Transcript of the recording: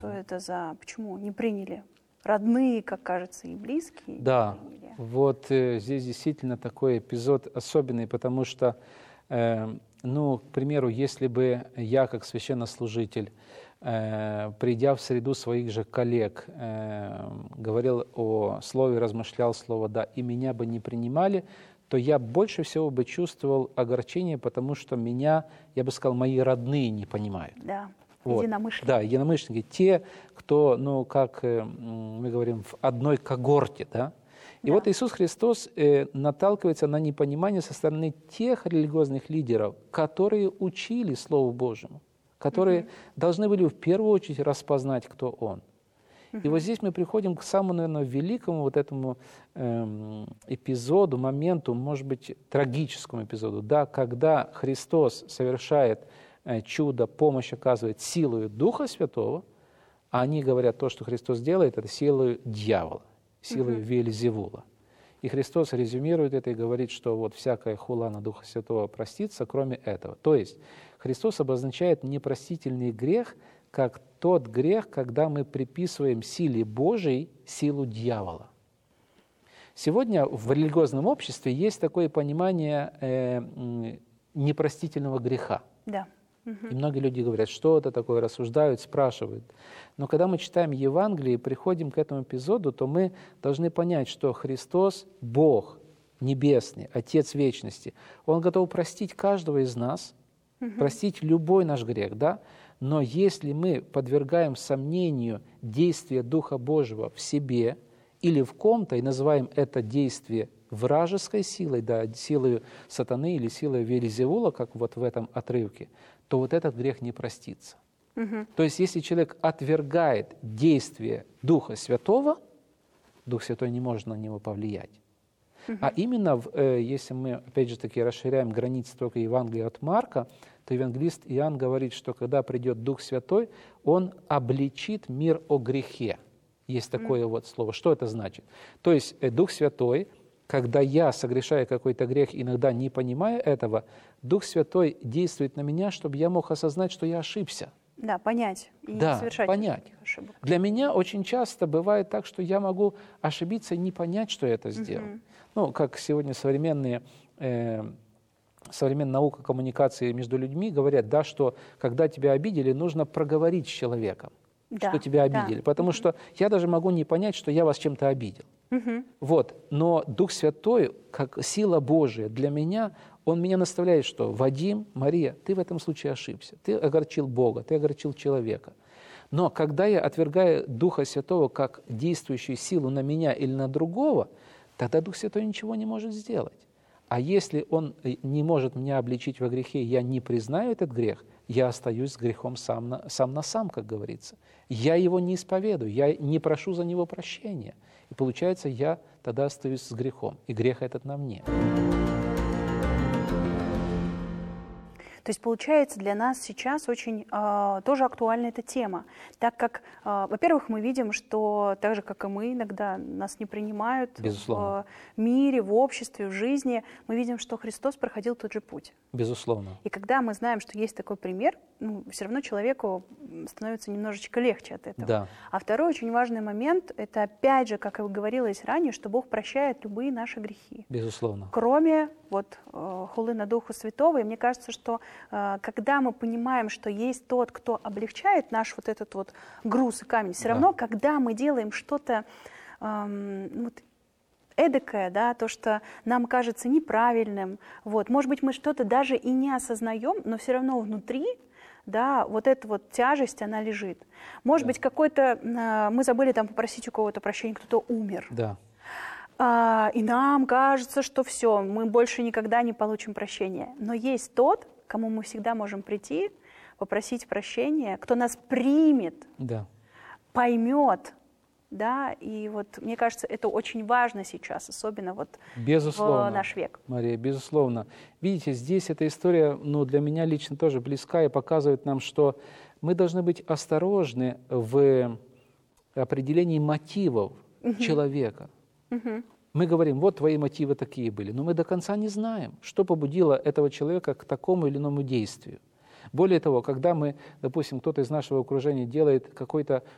Что это за... Почему не приняли? Родные, как кажется, и близкие Да, не приняли. вот здесь действительно такой эпизод особенный, потому что, ну, к примеру, если бы я, как священнослужитель, придя в среду своих же коллег, говорил о слове, размышлял слово «да», и меня бы не принимали, то я больше всего бы чувствовал огорчение, потому что меня, я бы сказал, мои родные не понимают. Да, Вот. единомышленники. Да, единомышленники, те, кто, ну, как мы говорим, в одной когорте, да. И Да. вот Иисус Христос наталкивается на непонимание со стороны тех религиозных лидеров, которые учили Слову Божьему, которые должны были в первую очередь распознать, кто Он. И вот здесь мы приходим к самому, наверное, великому вот этому эпизоду, моменту, может быть, трагическому эпизоду, да, когда Христос совершает чудо, помощь оказывает силою Духа Святого, а они говорят, то, что Христос делает, это силою дьявола, силою Веельзевула. И Христос резюмирует это и говорит, что вот всякая хула на Духа Святого простится, кроме этого. То есть Христос обозначает непростительный грех, как тот грех, когда мы приписываем силе Божией силу дьявола. Сегодня в религиозном обществе есть такое понимание непростительного греха. Да. И многие люди говорят, что это такое, рассуждают, спрашивают. Но когда мы читаем Евангелие и приходим к этому эпизоду, то мы должны понять, что Христос, Бог Небесный, Отец Вечности, Он готов простить каждого из нас, простить любой наш грех, да? Но если мы подвергаем сомнению действия Духа Божьего в себе или в ком-то и называем это действие вражеской силой, да, силой сатаны или силой Веельзевула, как вот в этом отрывке, то вот этот грех не простится. То есть если человек отвергает действие Духа Святого, Дух Святой не может на него повлиять. А именно, если мы, опять же таки, расширяем границы только Евангелия от Марка, то евангелист Иоанн говорит, что когда придет Дух Святой, Он обличит мир о грехе. Есть такое вот слово. Что это значит? То есть Дух Святой, когда я согрешаю какой-то грех, иногда не понимая этого, Дух Святой действует на меня, чтобы я мог осознать, что я ошибся. Да, понять и Да, не совершать понять. таких ошибок. Для меня очень часто бывает так, что я могу ошибиться и не понять, что я это сделал. Ну, как сегодня современная наука коммуникации между людьми говорят, да, что когда тебя обидели, нужно проговорить с человеком, Да, что тебя да. обидели. Потому что я даже могу не понять, что я вас чем-то обидел. Вот. Но Дух Святой, как сила Божия для меня, Он меня наставляет, что Вадим, Мария, ты в этом случае ошибся. Ты огорчил Бога, ты огорчил человека. Но когда я отвергаю Духа Святого как действующую силу на меня или на другого, тогда Дух Святой ничего не может сделать. А если Он не может меня обличить во грехе, я не признаю этот грех, я остаюсь с грехом сам на сам, как говорится. Я его не исповедую, я не прошу за него прощения. И получается, я тогда остаюсь с грехом, и грех этот на мне. То есть, получается, для нас сейчас очень тоже актуальна эта тема, так как, во-первых, мы видим, что так же, как и мы, иногда нас не принимают Безусловно. в мире, в обществе, в жизни. Мы видим, что Христос проходил тот же путь. Безусловно. И когда мы знаем, что есть такой пример, все равно человеку становится немножечко легче от этого. Да. А второй очень важный момент, это опять же, как и говорилось ранее, что Бог прощает любые наши грехи. Безусловно. Кроме вот хулы на Духа Святого. И мне кажется, что когда мы понимаем, что есть тот, кто облегчает наш вот этот вот груз и камень, все равно, когда мы делаем что-то вот, эдакое, да, то, что нам кажется неправильным, вот, может быть, мы что-то даже и не осознаем, но все равно внутри, да, вот эта вот тяжесть, она лежит. Может быть, какой-то, мы забыли там попросить у кого-то прощения, кто-то умер. Да. И нам кажется, что все, мы больше никогда не получим прощения. Но есть тот, к кому мы всегда можем прийти, попросить прощения, кто нас примет, Да. поймет, да, и вот мне кажется, это очень важно сейчас, особенно вот Безусловно, в наш век. Мария, безусловно. Видите, здесь эта история, для меня лично тоже близка и показывает нам, что мы должны быть осторожны в определении мотивов человека. Мы говорим, вот твои мотивы такие были, но мы до конца не знаем, что побудило этого человека к такому или иному действию. Более того, когда мы, допустим, кто-то из нашего окружения делает какой-то